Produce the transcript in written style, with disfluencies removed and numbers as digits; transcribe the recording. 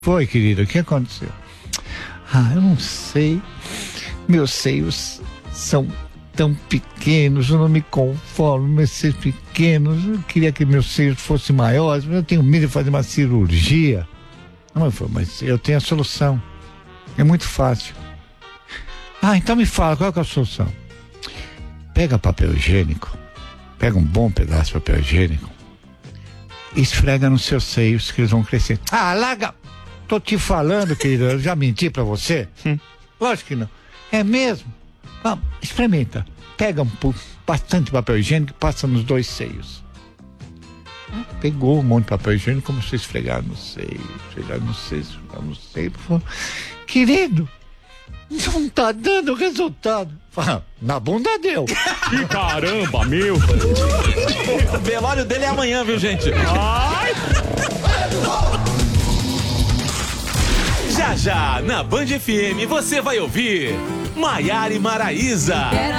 Foi, querida, o que aconteceu? Eu não sei. Meus seios são tão pequenos, eu não me conformo, meus seios pequenos, eu queria que meus seios fossem maiores, mas eu tenho medo de fazer uma cirurgia. Mas eu tenho a solução. É muito fácil. Então me fala, qual é a solução? Pega papel higiênico, pega um bom pedaço de papel higiênico e esfrega nos seus seios que eles vão crescer. Larga! Tô te falando, querida, eu já menti pra você? Lógico que não. É mesmo? Vamos, experimenta. Pega bastante papel higiênico e passa nos 2 seios. Pegou um monte de papel higiênico e começou a esfregar no seio, esfregar no seio. Falou, querido, não tá dando resultado. Na bunda deu. Que caramba, meu. O velório dele é amanhã, viu, gente? Ai. Já, na Band FM, você vai ouvir Maiara e Maraíza.